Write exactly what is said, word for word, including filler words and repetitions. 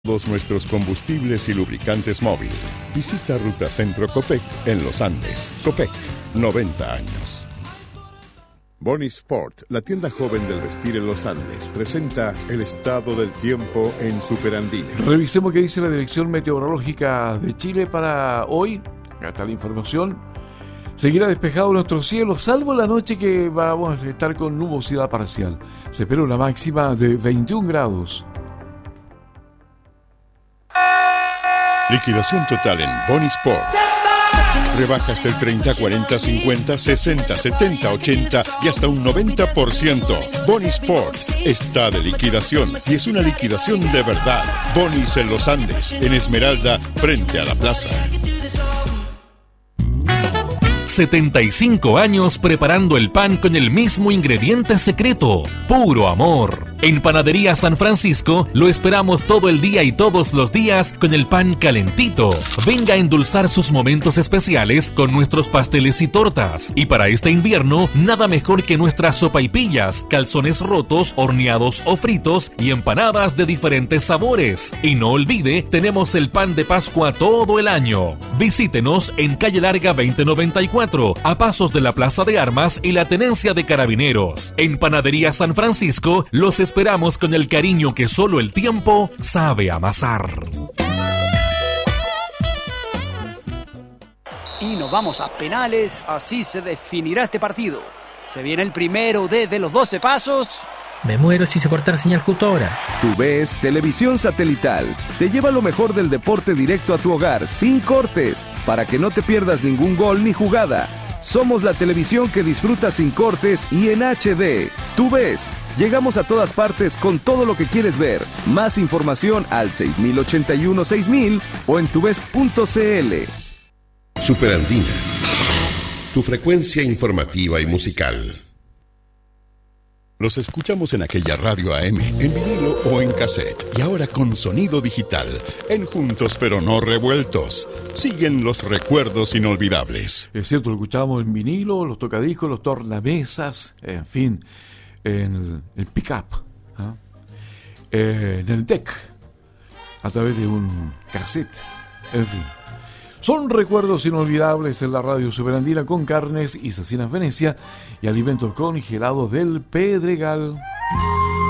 Todos nuestros combustibles y lubricantes móvil. Visita Ruta Centro Copec en Los Andes. Copec, noventa años. Bonnie Sport, la tienda joven del vestir en Los Andes, presenta el estado del tiempo en Superandina. Revisemos qué dice la Dirección Meteorológica de Chile para hoy. Acá está la información. Seguirá despejado nuestro cielo, salvo la noche que vamos a estar con nubosidad parcial. Se espera una máxima de veintiún grados. Liquidación total en Bonnie Sport. Rebajas del treinta, cuarenta, cincuenta, sesenta, setenta, ochenta y hasta un noventa por ciento. Bonnie Sport está de liquidación y es una liquidación de verdad. Bonnie's en Los Andes, en Esmeralda, frente a la plaza. setenta y cinco años preparando el pan con el mismo ingrediente secreto, puro amor. En Panadería San Francisco lo esperamos todo el día y todos los días con el pan calentito. Venga a endulzar sus momentos especiales con nuestros pasteles y tortas. Y para este invierno, nada mejor que nuestras sopaipillas, calzones rotos, horneados o fritos y empanadas de diferentes sabores. Y no olvide, tenemos el pan de Pascua todo el año. Visítenos en Calle Larga veinte noventa y cuatro, a pasos de la Plaza de Armas y la Tenencia de Carabineros. En Panadería San Francisco los esperamos con el cariño que solo el tiempo sabe amasar. Y nos vamos a penales, así se definirá este partido. Se viene el primero desde los doce pasos. Me muero si se corta la señal justo ahora. TUVES Televisión Satelital te lleva lo mejor del deporte directo a tu hogar, sin cortes, para que no te pierdas ningún gol ni jugada. Somos la televisión que disfrutas sin cortes y en H D. TUVES. Llegamos a todas partes con todo lo que quieres ver. Más información al seis mil ochenta y uno seis mil o en tuves punto c l. Superandina, tu frecuencia informativa y musical. Los escuchamos en aquella radio A M, en vinilo o en cassette. Y ahora con sonido digital, en Juntos pero no revueltos. Siguen los recuerdos inolvidables. Es cierto, lo escuchábamos en vinilo, los tocadiscos, los tornamesas, en fin, en el, el pick-up, ¿eh? eh, en el deck, a través de un cassette, en fin. Son recuerdos inolvidables en la radio Superandina con carnes y cecinas Venecia y alimentos congelados del Pedregal.